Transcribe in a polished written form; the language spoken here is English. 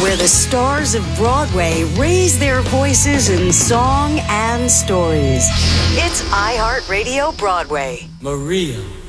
where the stars of Broadway raise their voices in song and stories. It's iHeartRadio Broadway. Maria.